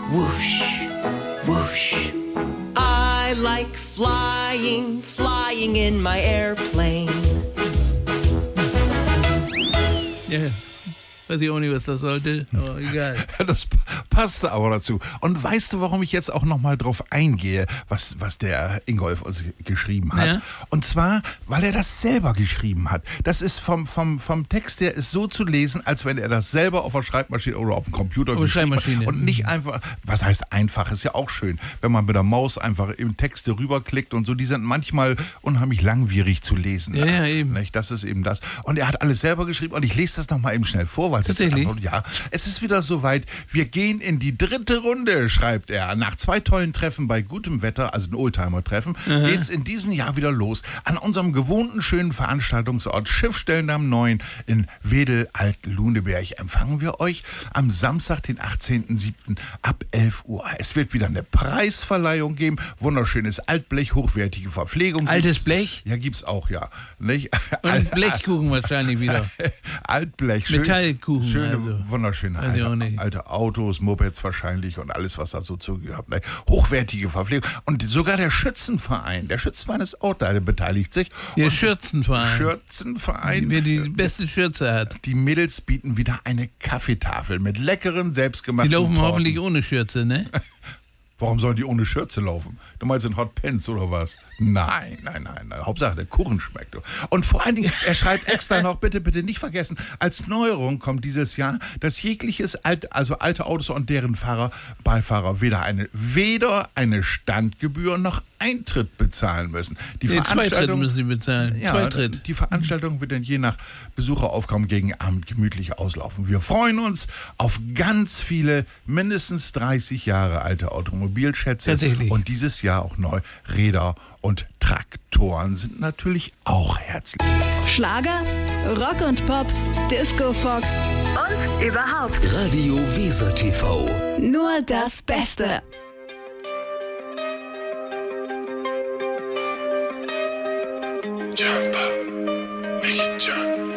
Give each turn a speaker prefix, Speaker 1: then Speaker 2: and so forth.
Speaker 1: whoosh, whoosh. I like flying, flying in my airplane.
Speaker 2: Ja, weiß ich auch nicht, was das sollte, aber egal.
Speaker 3: Das passte aber dazu. Und weißt du, warum ich jetzt auch nochmal drauf eingehe, was der Ingolf uns geschrieben hat?
Speaker 2: Ja.
Speaker 3: Und zwar, weil er das selber geschrieben hat. Das ist vom Text her ist so zu lesen, als wenn er das selber auf der Schreibmaschine oder auf dem Computer geschrieben hat. Und nicht einfach, was heißt einfach, ist ja auch schön, wenn man mit der Maus einfach im Texte rüberklickt und so, die sind manchmal unheimlich langwierig zu lesen.
Speaker 2: Ja, eben.
Speaker 3: Nicht? Das ist eben das. Und er hat alles selber geschrieben und ich lese das nochmal eben schnell vor, weil es ist einfach, ja, es ist wieder soweit, wir gehen in die 3. Runde, schreibt er. Nach 2 tollen Treffen bei gutem Wetter, also ein Oldtimer-Treffen, geht's in diesem Jahr wieder los. An unserem gewohnten schönen Veranstaltungsort Schiffstellendamm 9 in Wedel-Alt-Luneberg empfangen wir euch am Samstag, den 18.07. ab 11 Uhr. Es wird wieder eine Preisverleihung geben, wunderschönes Altblech, hochwertige Verpflegung.
Speaker 2: Altes Blech?
Speaker 3: Ja, gibt's auch, ja. Nicht?
Speaker 2: Und Blechkuchen wahrscheinlich wieder.
Speaker 3: Altblech,
Speaker 2: Metallkuchen.
Speaker 3: schöne,
Speaker 2: also.
Speaker 3: wunderschöne
Speaker 2: Weiß ich auch nicht.
Speaker 3: alte Autos, Mopeds wahrscheinlich und alles, was da so zugehört. Ne? Hochwertige Verpflegung. Und sogar der Schützenverein ist auch da, der beteiligt sich.
Speaker 2: Der Schürzenverein.
Speaker 3: Schürzenverein.
Speaker 2: Wer die beste Schürze hat.
Speaker 3: Die Mädels bieten wieder eine Kaffeetafel mit leckeren, selbstgemachten
Speaker 2: Die laufen
Speaker 3: Torten.
Speaker 2: hoffentlich ohne Schürze, ne?
Speaker 3: Warum sollen die ohne Schürze laufen? Du meinst in Hot Pants oder was? Nein. Hauptsache der Kuchen schmeckt. Und vor allen Dingen, er schreibt extra noch, bitte nicht vergessen, als Neuerung kommt dieses Jahr, dass jegliches alte Autos und deren Beifahrer weder eine Standgebühr noch Eintritt bezahlen müssen.
Speaker 2: Zweitritt müssen sie bezahlen.
Speaker 3: Ja,
Speaker 2: Zweitritt.
Speaker 3: die Veranstaltung wird dann je nach Besucheraufkommen gegen Abend gemütlich auslaufen. Wir freuen uns auf ganz viele, mindestens 30 Jahre alte Automobilschätze.
Speaker 2: Tatsächlich.
Speaker 3: Und dieses Jahr auch neu Räder und Traktoren sind natürlich auch herzlich.
Speaker 4: Schlager, Rock und Pop, Disco Fox und überhaupt
Speaker 1: Radio Weser TV.
Speaker 4: nur das Beste.
Speaker 1: Jump.